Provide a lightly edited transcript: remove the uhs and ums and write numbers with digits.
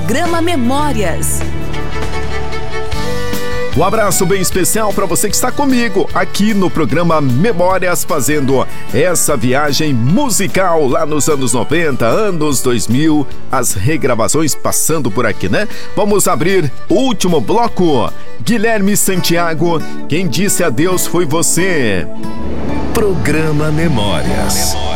Programa Memórias. Um abraço bem especial para você que está comigo aqui no programa Memórias, fazendo essa viagem musical lá nos anos 90, anos 2000, as regravações passando por aqui, né? Vamos abrir o último bloco. Guilherme Santiago, quem disse adeus foi você. Programa Memórias.